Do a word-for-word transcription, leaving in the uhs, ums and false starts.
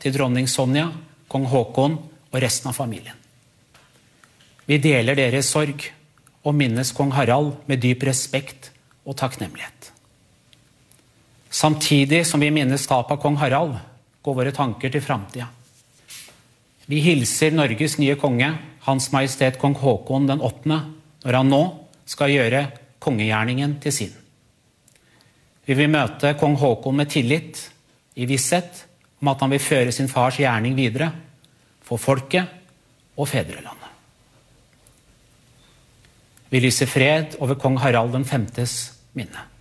til dronning Sonja, kong Håkon og resten av familien. Vi deler deres sorg og minnes kong Harald med dyp respekt og takknemlighet. Samtidig som vi minnes tap av kong Harald, går våre tanker til framtida. Vi hilser Norges nye konge, Hans Majestet kong Håkon den åttende, når han nå skal gjøre kongegjerningen til sin. Vi vil møte kong Håkon med tillit, i visshet om at han vil føre sin fars gjerning videre for folket og fedrelandet. Vi lyser fred over kong Harald den femtes minne.